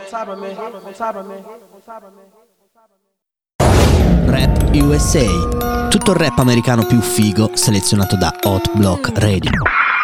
Rap USA, tutto il rap americano più figo selezionato da Hot Block Radio.